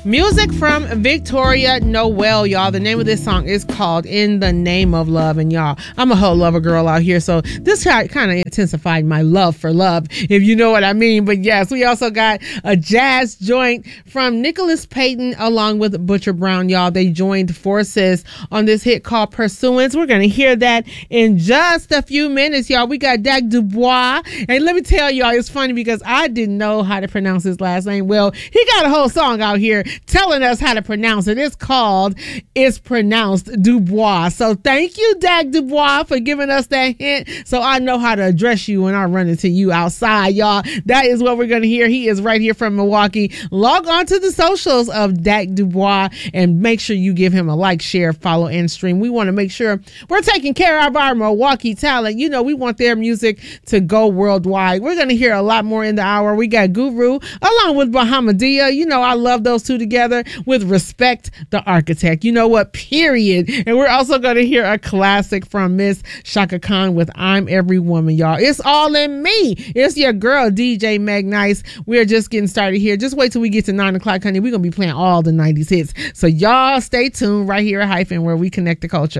Music from Victoria Noel, y'all. The name of this song is called In the Name of Love. And y'all, I'm a whole lover girl out here, so this kind of intensified my love for love, if you know what I mean. But yes, we also got a jazz joint from Nicholas Payton along with Butcher Brown, y'all. They joined forces on this hit called Pursuance. We're going to hear that in just a few minutes, y'all. We got Dak Dubois. And let me tell y'all, it's funny because I didn't know how to pronounce his last name. Well, he got a whole song out here telling us how to pronounce it. It's pronounced Dubois. So thank you, Dak Dubois, for giving us that hint so I know how to address you when I run into you outside, y'all. That is what we're going to hear. He is right here from Milwaukee. Log on to the socials of Dak Dubois and make sure you give him a like, share, follow, and stream. We want to make sure we're taking care of our Milwaukee talent. You know, we want their music to go worldwide. We're going to hear a lot more in the hour. We got Guru along with Bahamadia. You know, I love those two together with Respect the Architect. You know what? Period. And we're also going to hear a classic from Miss Shaka Khan with I'm Every Woman, y'all. It's all in me. It's your girl, DJ Meg Nice. We're just getting started here. Just wait till we get to 9 o'clock, honey. We're going to be playing all the 90s hits. So y'all stay tuned right here at Hyphen, where we connect the culture.